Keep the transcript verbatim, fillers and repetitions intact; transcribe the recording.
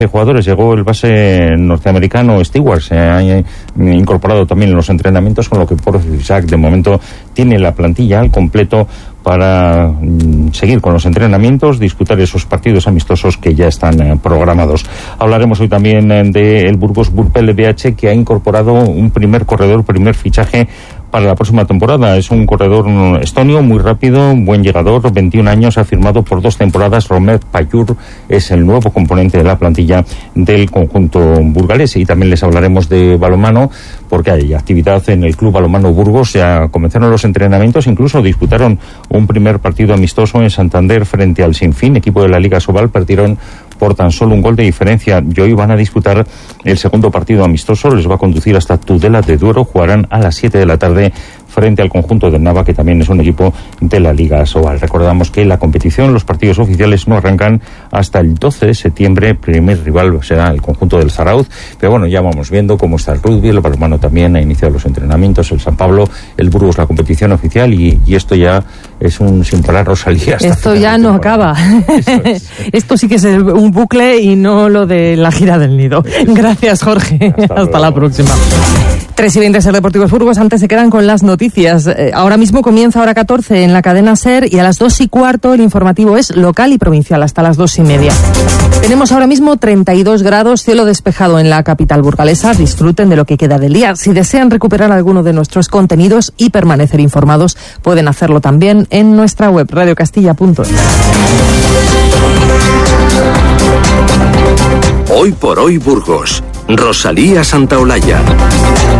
de jugadores. Llegó el base norteamericano Stewart, se ha incorporado también en los entrenamientos, con lo que por Isaac de momento tiene la plantilla al completo para mm, seguir con los entrenamientos, disputar esos partidos amistosos que ya están eh, programados. Hablaremos hoy también eh, del Burgos Burpel B H, que ha incorporado un primer corredor, primer fichaje para la próxima temporada. Es un corredor estonio muy rápido, buen llegador, veintiún años, ha firmado por dos temporadas. Romet Payur es el nuevo componente de la plantilla del conjunto burgalés. Y también les hablaremos de balonmano, porque hay actividad en el Club Balonmano Burgos. Ya comenzaron los entrenamientos, incluso disputaron un primer partido amistoso en Santander frente al Sinfín, equipo de la Liga Sobal. Perdieron por tan solo un gol de diferencia, y hoy van a disputar el segundo partido amistoso. Les va a conducir hasta Tudela de Duero. Jugarán a las siete de la tarde frente al conjunto de Nava, que también es un equipo de la Liga Sobal. Recordamos que la competición, los partidos oficiales no arrancan hasta el doce de septiembre. Primer rival será el conjunto del Zarauz, pero bueno, ya vamos viendo cómo está el rugby. El balonmano también ha iniciado los entrenamientos, el San Pablo, el Burgos la competición oficial, y, y esto ya es un sin parar, Rosalía. Esto ya no acaba. Es. Esto sí que es un bucle y no lo de la gira del nido. Gracias, Jorge. Hasta, Hasta la próxima. tres y veinte, Ser Deportivos Burgos. Antes se quedan con las noticias. Eh, ahora mismo comienza hora catorce en la cadena Ser, y a las dos y cuarto el informativo es local y provincial hasta las dos y media. Tenemos ahora mismo treinta y dos grados, cielo despejado en la capital burgalesa. Disfruten de lo que queda del día. Si desean recuperar alguno de nuestros contenidos y permanecer informados, pueden hacerlo también en nuestra web radio castilla punto es. Hoy por hoy Burgos. Rosalía Santaolalla.